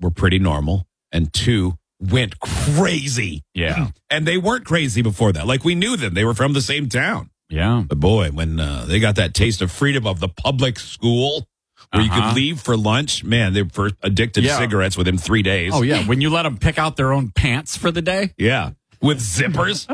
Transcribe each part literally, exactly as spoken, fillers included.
were pretty normal, and two went crazy. Yeah. And they weren't crazy before that. Like, we knew them. They were from the same town. Yeah. But boy, when uh, they got that taste of freedom of the public school where uh-huh. you could leave for lunch, man, they were addicted yeah. to cigarettes within three days. Oh, yeah. When you let them pick out their own pants for the day. Yeah. With zippers.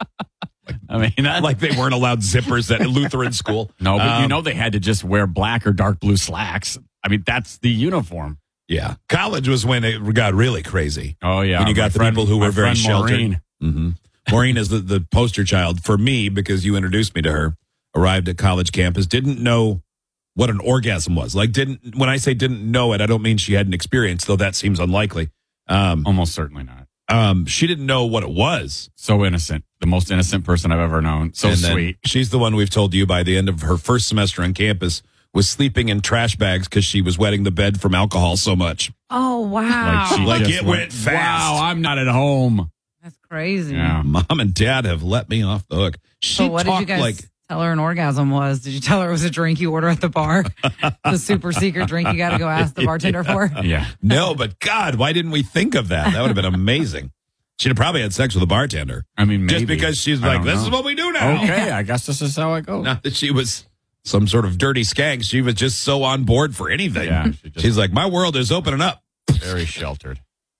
I mean, that, like they weren't allowed zippers at Lutheran school. No, but um, you know they had to just wear black or dark blue slacks. I mean, that's the uniform. Yeah. College was when it got really crazy. Oh, yeah. When you got the friend, people who were very sheltered. Maureen, mm-hmm. Maureen is the, the poster child for me because you introduced me to her. Arrived at college campus, didn't know what an orgasm was. Like, didn't, when I say didn't know it, I don't mean she hadn't experienced, though that seems unlikely. Um, Almost certainly not. Um, she didn't know what it was. So innocent. The most innocent person I've ever known. So and sweet. She's the one we've told you by the end of her first semester on campus was sleeping in trash bags because she was wetting the bed from alcohol so much. Oh, wow. Like, she like just it went fast. Wow, I'm not at home. That's crazy. Yeah. Mom and dad have let me off the hook. She so what talked did you guys like tell her an orgasm was? Did you tell her it was a drink you order at the bar? The super secret drink you got to go ask the bartender for? Yeah. No, but God, why didn't we think of that? That would have been amazing. She'd have probably had sex with a bartender. I mean, maybe. Just because she's I like, this know. is what we do now. Okay, I guess this is how it goes. Not that she was some sort of dirty skank. She was just so on board for anything. Yeah, she just, she's like, my world is opening up. Very sheltered.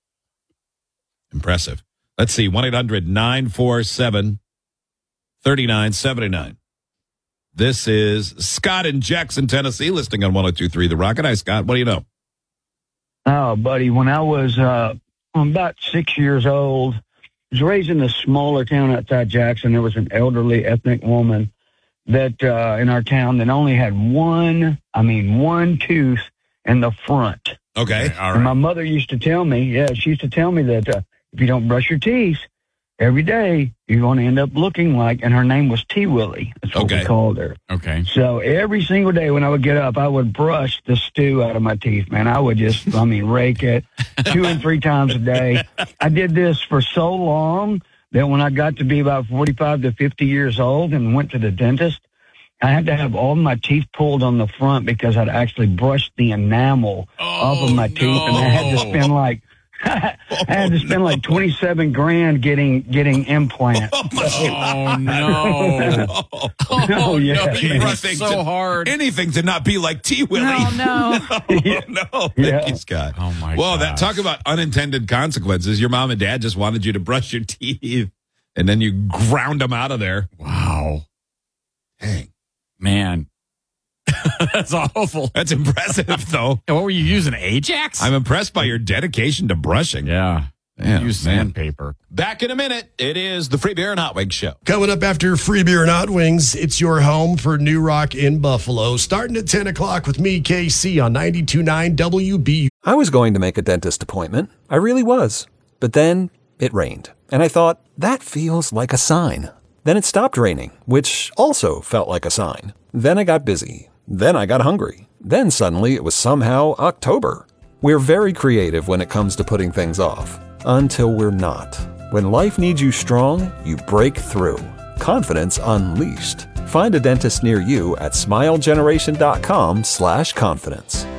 Impressive. Let's see. one eight hundred nine four seven three nine seven nine. This is Scott in Jackson, Tennessee, listening on one oh two point three The Rocket. Hi, Scott. What do you know? Oh, buddy, when I was uh, about six years old, I was raised in a smaller town outside Jackson. There was an elderly ethnic woman that uh, in our town that only had one, I mean, one tooth in the front. Okay. Okay, all right. And my mother used to tell me, yeah, she used to tell me that uh, if you don't brush your teeth every day, you're going to end up looking like, and her name was T. Willie. That's what Okay. we called her. Okay. So every single day when I would get up, I would brush the stew out of my teeth, man. I would just, I mean, rake it two and three times a day. I did this for so long that when I got to be about forty-five to fifty years old and went to the dentist, I had to have all my teeth pulled on the front because I'd actually brushed the enamel Oh, off of my teeth, no. and I had to spend like I had to spend like twenty-seven grand getting getting implants. Oh, no. Oh, Oh, yeah. no, you man. worked Anything so to- hard. Anything to not be like T. Willie. No, no. Oh, no. Thank Yeah. you, Scott. Oh, my Well, that gosh. talk about unintended consequences. Your mom and dad just wanted you to brush your teeth, and then you ground them out of there. Wow. Dang. Man. That's awful. That's impressive, though. What were you using, Ajax? I'm impressed by your dedication to brushing. yeah. Yeah, Use man. sandpaper. Back in a minute. It is the Free Beer and Hot Wings Show. Coming up after Free Beer and Hot Wings, it's your home for New Rock in Buffalo. Starting at ten o'clock with me, K C, on ninety-two point nine W B. I was going to make a dentist appointment. I really was. But then it rained. And I thought, that feels like a sign. Then it stopped raining, which also felt like a sign. Then I got busy. Then I got hungry. Then suddenly it was somehow October. We're very creative when it comes to putting things off. Until we're not. When life needs you strong, you break through. Confidence unleashed. Find a dentist near you at smilegeneration.com slash confidence.